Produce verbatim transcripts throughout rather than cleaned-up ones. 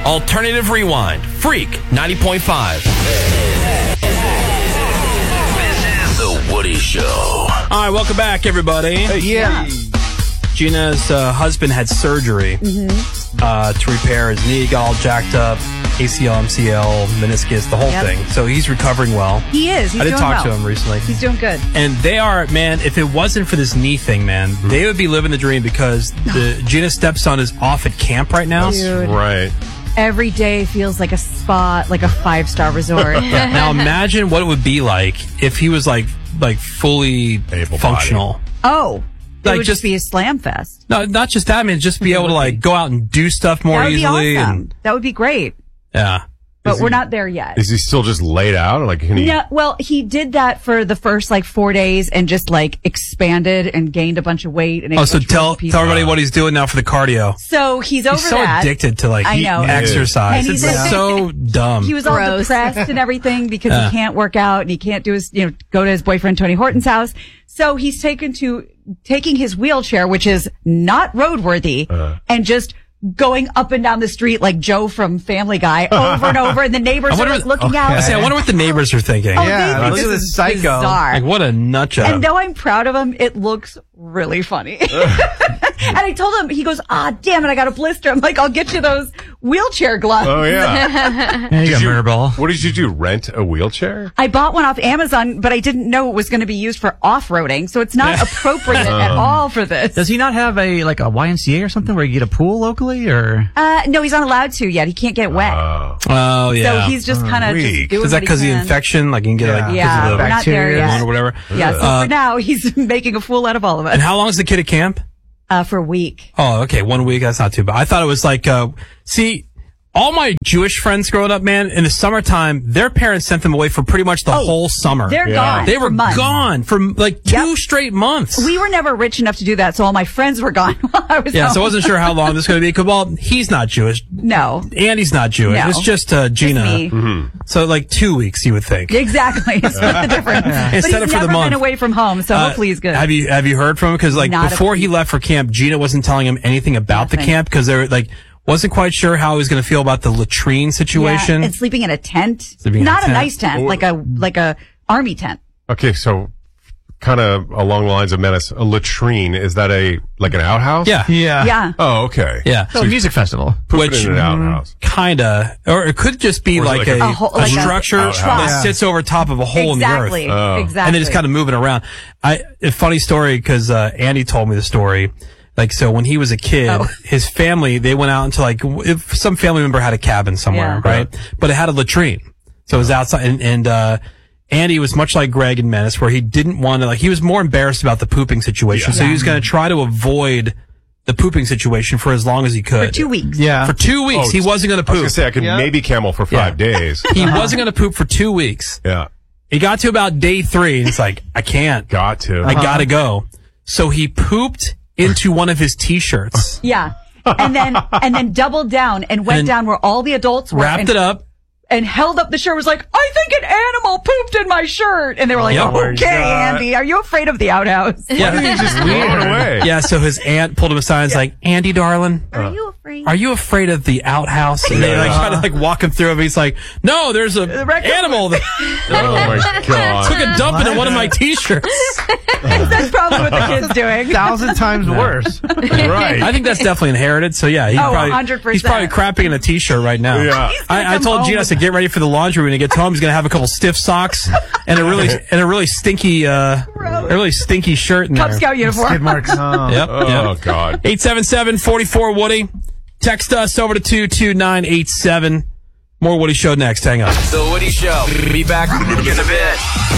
Alternative Rewind. Freak ninety point five. The Woody Show. All right, welcome back, everybody. Hey, yeah. Gina's uh, husband had surgery mm-hmm. uh, to repair his knee. Got all jacked up. A C L, M C L, meniscus, the whole yep. thing. So he's recovering well. He is. He's I did doing talk well. to him recently. He's doing good. And they are, man, if it wasn't for this knee thing, man, mm-hmm. they would be living the dream because the Gina's stepson is off at camp right now. Dude. Right. Every day feels like a spa, like a five-star resort. Yeah. Now imagine what it would be like if he was like like fully Able functional. body. Oh. It Like would just- just be a slam fest. No, not just that, I mean, just be able to like go out and do stuff more That would easily. be awesome. And, That would be great. yeah. But Is we're he- not there yet. Is he still just laid out? Like, can he? No, well, he did that for the first like four days and just like expanded and gained a bunch of weight. And ate Oh, a so bunch of tell really pieces. tell everybody what he's doing now for the cardio. So he's over He's so that. addicted to like I know. exercise. And It's he's- so dumb. He was all Gross. depressed and everything because Yeah. he can't work out and he can't do his, you know, go to his boyfriend Tony Horton's house. So he's taken to taking his wheelchair, which is not roadworthy, Uh. and just going up and down the street like Joe from Family Guy over and over, and the neighbors I are wonder like what- looking out. I say, I wonder what the neighbors are thinking. Oh, Yeah, they think look this at is this psycho. bizarre. Like, what a nut job. And though I'm proud of him, it looks really funny. And I told him, he goes, ah, damn it, I got a blister. I'm like, I'll get you those wheelchair gloves. Oh yeah. Yeah, you Did got you- murder ball. What did you do? Rent a wheelchair? I bought one off Amazon, but I didn't know it was going to be used for off-roading, so it's not appropriate at all for this. Does he not have a like a Y M C A or something where you get a pool locally or? Uh, no, he's not allowed to yet. He can't get wet. Oh. oh, yeah. So he's just kind of weak. just doing Is that what he because of the can. infection? Like, you can get it, like, Yeah, because we're of not there bacteria yet. or whatever? Yeah, so Uh, for now, he's making a fool out of all of us. And how long is the kid at camp? Uh, for a week. Oh, okay. One week. That's not too bad. I thought it was like, uh, see, all my Jewish friends growing up, man, in the summertime, their parents sent them away for pretty much the Oh, whole summer. They're Yeah. gone. They were for months. gone for like two Yep. straight months. We were never rich enough to do that, so all my friends were gone while I was yeah, home. so I wasn't sure how long this was going to be. Cause, well, he's not Jewish. No. Andy's not Jewish. No. It's just uh, Gina. Just me. So like two weeks, you would think. Exactly. Split the difference. But Instead he's of for the never month. been away from home, so Uh, hopefully he's good. Have you have you heard from him? Because like Not a before he peep. left for camp, Gina wasn't telling him anything about the Nothing. camp because they were like wasn't quite sure how he was going to feel about the latrine situation. Yeah, and sleeping in a tent. Sleeping in a Not a tent. nice tent, like a like a army tent. Okay, so kind of along the lines of Menace, a latrine, is that a like an outhouse? yeah, Yeah. Yeah. Oh, okay. yeah. So a music festival. Pooping Which- in an outhouse. Kinda, or it could just be Or is it like, like a, a- A hole- a like a structure outhouse. that Yeah. sits over top of a hole exactly. in the earth. Oh. Exactly. And then just kind of moving around. I, a funny story because, uh, Andy told me the story. Like, so when he was a kid, Oh. his family, they went out into like, if some family member had a cabin somewhere, Yeah. right? But it had a latrine. So it was outside and, and, uh, Andy was much like Greg in Menace where he didn't want to, like, he was more embarrassed about the pooping situation. Yeah. So he was going to try to avoid the pooping situation for as long as he could. For two weeks. Yeah. For two weeks, Oh, he wasn't going to I was poop. gonna say I could Yeah. maybe camel for five days. He wasn't going to poop for two weeks. Yeah, He got to about day three and it's like, I can't. got to. I gotta go. So he pooped into one of his t-shirts, Yeah. And then and then doubled down and went And down where all the adults were wrapped and, it up. and held up the shirt, was like, I think an animal pooped in my shirt. And they were like, Yep. Oh my okay, God. Andy, are you afraid of the outhouse? Yeah. He just threw it away. Yeah, so his aunt pulled him aside and was like, Andy, darling, Are you afraid? are you afraid of the outhouse? And they like try to like walk him through it. He's like, no, there's a raccoon. animal that Oh my god. took a dump into one of my t-shirts. That's probably what the kid's doing. Thousand times worse. Right. I think that's definitely inherited. So yeah, he Oh, probably, one hundred percent. he's probably crapping in a t-shirt right now. Yeah. He's gonna I, I come told home Gina, I with- said, get ready for the laundry when he gets home. He's gonna have a couple stiff socks and a really and a really stinky, uh, a really stinky shirt in Cub there. Scout uniform. Skid marks. Oh. Yep. Oh yep. god. eight seven seven, four four, Woody. Text us over to two two nine eight seven. More Woody Show next. Hang on. The Woody Show. Be back in a bit.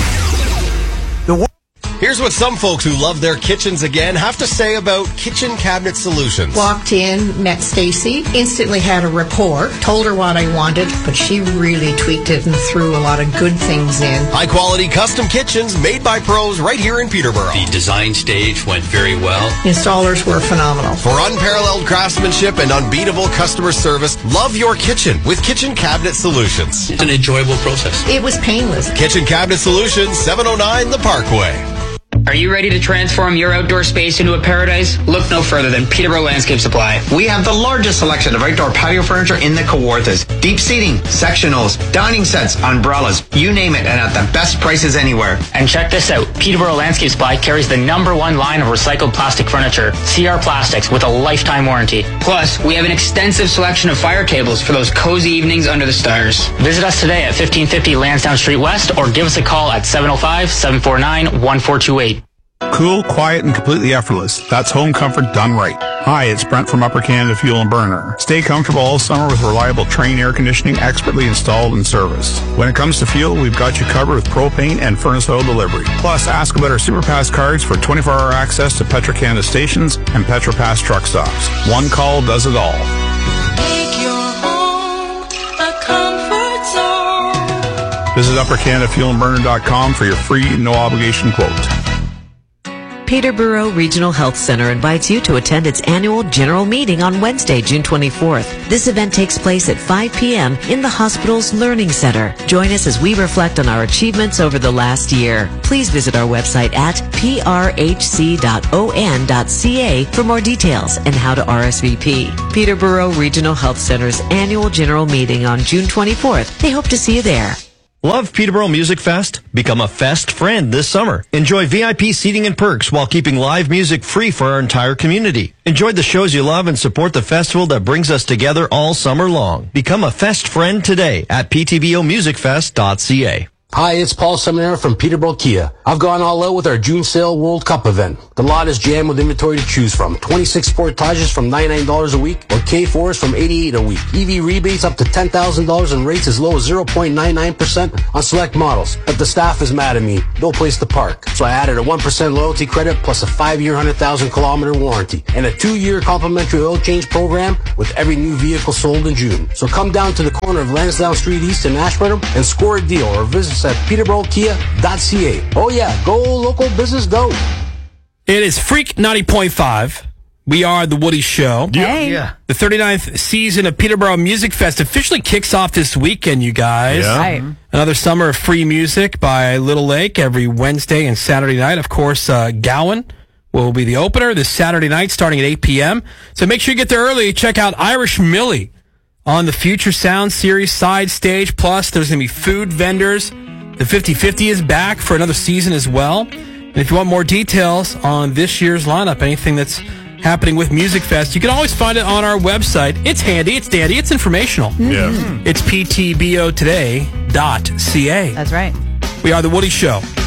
Here's what some folks who love their kitchens again have to say about Kitchen Cabinet Solutions. Walked in, met Stacy, instantly had a rapport, told her what I wanted, but she really tweaked it and threw a lot of good things in. High quality custom kitchens made by pros right here in Peterborough. The design stage went very well. Installers were phenomenal. For unparalleled craftsmanship and unbeatable customer service, love your kitchen with Kitchen Cabinet Solutions. It's an enjoyable process. It was painless. Kitchen Cabinet Solutions, seven oh nine The Parkway. Are you ready to transform your outdoor space into a paradise? Look no further than Peterborough Landscape Supply. We have the largest selection of outdoor patio furniture in the Kawarthas. Deep seating, sectionals, dining sets, umbrellas, you name it, and at the best prices anywhere. And check this out. Peterborough Landscape Supply carries the number one line of recycled plastic furniture, C R Plastics, with a lifetime warranty. Plus, we have an extensive selection of fire tables for those cozy evenings under the stars. Visit us today at fifteen fifty Lansdowne Street West or give us a call at seven oh five, seven four nine, one four two eight. Cool, quiet, and completely effortless. That's home comfort done right. Hi, it's Brent from Upper Canada Fuel and Burner. Stay comfortable all summer with reliable Trane air conditioning expertly installed and serviced. When it comes to fuel, we've got you covered with propane and furnace oil delivery. Plus, ask about our SuperPass cards for twenty-four hour access to Petro-Canada stations and PetroPass truck stops. One call does it all. Make your home a comfort zone. Visit upper canada fuel and burner dot com for your free, no-obligation quote. Peterborough Regional Health Center invites you to attend its annual general meeting on Wednesday, June twenty-fourth. This event takes place at five p.m. in the hospital's Learning Center. Join us as we reflect on our achievements over the last year. Please visit our website at p r h c dot o n dot c a for more details and how to R S V P. Peterborough Regional Health Center's annual general meeting on June twenty-fourth. They hope to see you there. Love Peterborough Music Fest? Become a Fest friend this summer. Enjoy V I P seating and perks while keeping live music free for our entire community. Enjoy the shows you love and support the festival that brings us together all summer long. Become a Fest friend today at p t b o music fest dot c a. Hi, it's Paul Seminaire from Peterborough Kia. I've gone all out with our June sale World Cup event. The lot is jammed with inventory to choose from. twenty-six Sportages from ninety-nine dollars a week or K fours from eighty-eight dollars a week. E V rebates up to ten thousand dollars and rates as low as zero point nine nine percent on select models. But the staff is mad at me. No place to park. So I added a one percent loyalty credit plus a five-year one hundred thousand kilometer warranty and a two-year complimentary oil change program with every new vehicle sold in June. So come down to the corner of Lansdowne Street East in Ashburnham and score a deal or visit us at peterborough kia dot c a. Oh yeah, go local business, go. It is Freak ninety point five. We are The Woody Show. Hey. Yeah. The thirty-ninth season of Peterborough Music Fest officially kicks off this weekend, you guys. Yeah. Right. Another summer of free music by Little Lake every Wednesday and Saturday night. Of course, uh, Gowan will be the opener this Saturday night starting at eight p.m. So make sure you get there early. Check out Irish Millie on the Future Sound Series side stage. Plus, there's going to be food vendors. The fifty fifty is back for another season as well. And if you want more details on this year's lineup, anything that's happening with Music Fest, you can always find it on our website. It's handy, it's dandy, it's informational. Yeah. It's p t b o today dot c a. That's right. We are The Woody Show.